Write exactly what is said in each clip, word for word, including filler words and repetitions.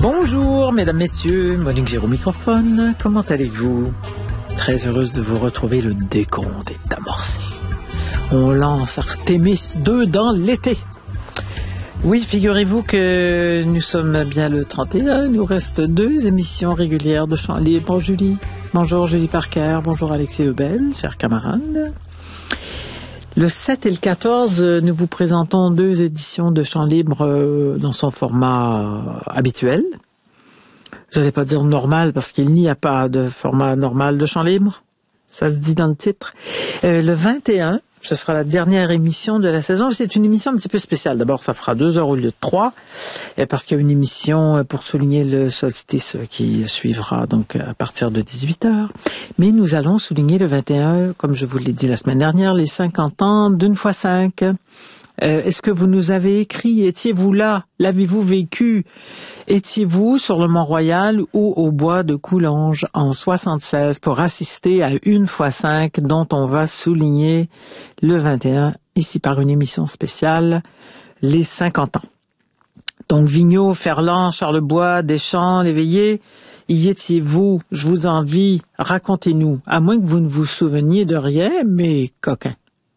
Bonjour, mesdames, messieurs, Monique Giraud au microphone. Comment allez-vous? Très heureuse de vous retrouver. Le décompte est amorcé. On lance Artémis deux dans l'été. Oui, figurez-vous que nous sommes bien le trente et un. Il nous reste deux émissions régulières de Chant Libre. Bonjour Julie. Bonjour Julie Parker. Bonjour Alexis Lebel, chers camarades. Le sept et le quatorze, nous vous présentons deux éditions de Chant Libre dans son format habituel. Je n'allais pas dire normal parce qu'il n'y a pas de format normal de Chant Libre. Ça se dit dans le titre. Euh, le vingt et un, ce sera la dernière émission de la saison. C'est une émission un petit peu spéciale. D'abord, ça fera deux heures au lieu de trois, parce qu'il y a une émission pour souligner le solstice qui suivra donc à partir de dix-huit heures. Mais nous allons souligner le vingt et un, comme je vous l'ai dit la semaine dernière, les cinquante ans d'une fois cinq. Euh, est-ce que vous nous avez écrit? Étiez-vous là? L'avez-vous vécu? Étiez-vous sur le Mont-Royal ou au bois de Coulanges en soixante-seize pour assister à une fois cinq dont on va souligner le vingt et un ici par une émission spéciale, les cinquante ans. Donc Vigneault, Ferland, Charlebois, Deschamps, Léveillé, y étiez-vous? Je vous envie, racontez-nous, à moins que vous ne vous souveniez de rien, mais coquin.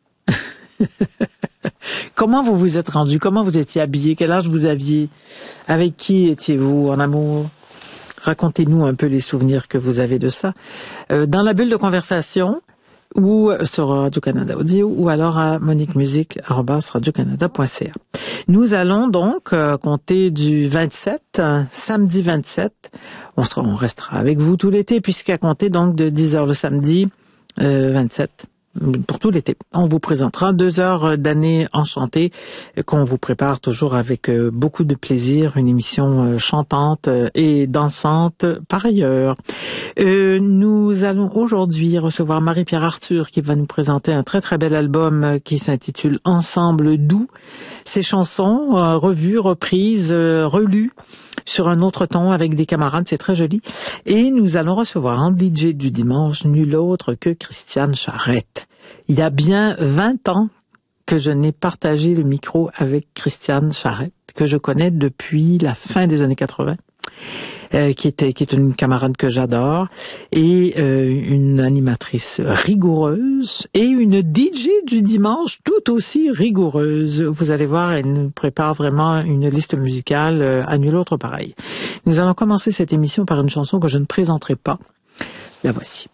Comment vous vous êtes rendu? Comment vous étiez habillé? Quel âge vous aviez? Avec qui étiez-vous en amour? Racontez-nous un peu les souvenirs que vous avez de ça. Euh, dans la bulle de conversation, ou sur Radio-Canada Audio, ou alors à moniquemusique arobase radio canada point c a. Nous allons donc euh, compter du vingt-sept, euh, samedi vingt-sept. On, sera, on restera avec vous tout l'été, puisqu'à compter donc de dix heures le samedi euh, vingt-sept. Pour tout l'été. On vous présentera deux heures d'année enchantée qu'on vous prépare toujours avec beaucoup de plaisir, une émission chantante et dansante par ailleurs. Euh, nous allons aujourd'hui recevoir Marie-Pierre Arthur qui va nous présenter un très très bel album qui s'intitule Ensemble doux. Ces chansons euh, revues, reprises, euh, relues sur un autre ton avec des camarades, c'est très joli. Et nous allons recevoir en D J du dimanche nul autre que Christiane Charette. Il y a bien vingt ans que je n'ai partagé le micro avec Christiane Charette, que je connais depuis la fin des années quatre-vingts, euh, qui était qui est une camarade que j'adore, et euh, une animatrice rigoureuse, et une D J du dimanche tout aussi rigoureuse. Vous allez voir, elle nous prépare vraiment une liste musicale euh, à nul autre pareil. Nous allons commencer cette émission par une chanson que je ne présenterai pas. La voici.